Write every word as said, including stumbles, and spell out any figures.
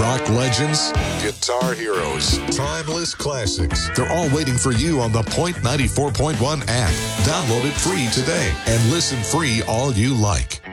Rock legends, guitar heroes, timeless classics. They're all waiting for you on the Point ninety-four point one app. Download it free today and listen free all you like.